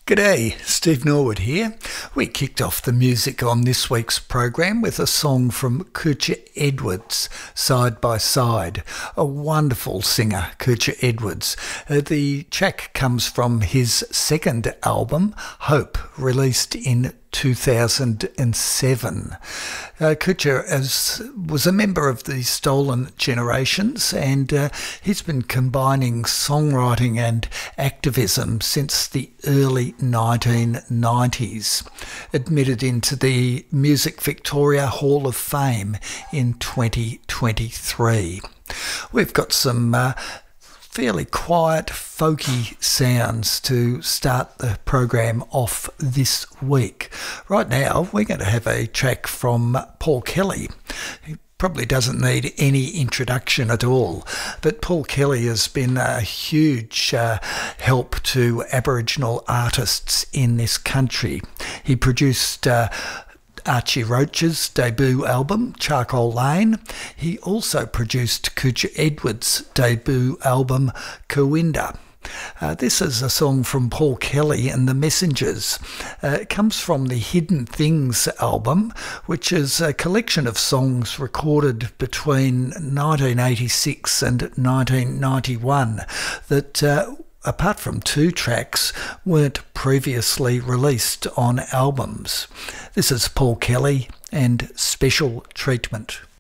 G'day, Steve Norwood here. We kicked off the music on this week's program with a song from Kuchar Edwards, Side by Side. A wonderful singer, Kuchar Edwards. The track comes from his second album, Hope, released in 2007. Kuchar was a member of the Stolen Generations, and he's been combining songwriting and activism since the early 1990s. Admitted into the Music Victoria Hall of Fame in 2023. We've got some fairly quiet, folky sounds to start the program off this week. Right now, we're going to have a track from Paul Kelly. He probably doesn't need any introduction at all, but Paul Kelly has been a huge help to Aboriginal artists in this country. He produced Archie Roach's debut album, Charcoal Lane. He also produced Kuchar Edwards' debut album, Kooinda. This is a song from Paul Kelly and the Messengers. It comes from the Hidden Things album, which is a collection of songs recorded between 1986 and 1991 that apart from two tracks, weren't previously released on albums. This is Paul Kelly and Special Treatment.